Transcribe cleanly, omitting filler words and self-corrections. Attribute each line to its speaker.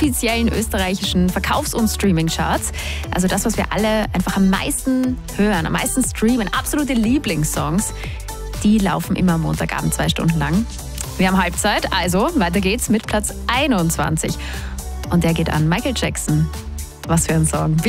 Speaker 1: offiziellen österreichischen Verkaufs- und Streaming-Charts. Also das, was wir alle einfach am meisten hören, am meisten streamen, absolute Lieblingssongs, die laufen immer am Montagabend 2 Stunden lang. Wir haben Halbzeit, also weiter geht's mit Platz 21. Und der geht an Michael Jackson. Was für ein Song.